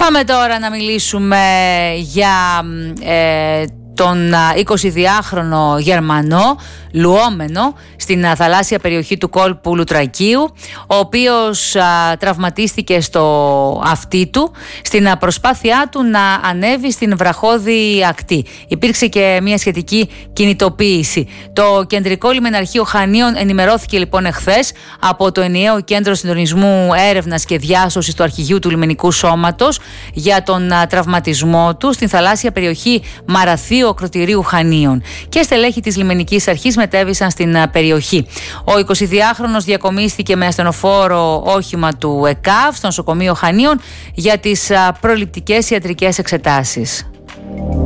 Πάμε τώρα να μιλήσουμε για τον 22χρονο Γερμανό λουόμενο στην θαλάσσια περιοχή του κόλπου Λουτρακίου, ο οποίος τραυματίστηκε στο αυτί του στην προσπάθειά του να ανέβει στην βραχώδη ακτή. Υπήρξε και μια σχετική κινητοποίηση. Το Κεντρικό Λιμεναρχείο Χανίων ενημερώθηκε λοιπόν εχθές από το Ενιαίο Κέντρο Συντονισμού Έρευνας και Διάσωσης του Αρχηγείου του Λιμενικού Σώματος για τον τραυματισμό του στην θαλάσσια περιοχή Μαραθίου Ακροτηρίου Χανίων, και στελέχη της Λιμενικής Αρχής μετέβησαν στην περιοχή. Ο 22χρονος διακομίστηκε με ασθενοφόρο όχημα του ΕΚΑΒ στο νοσοκομείο Χανίων για τις προληπτικές ιατρικές εξετάσεις.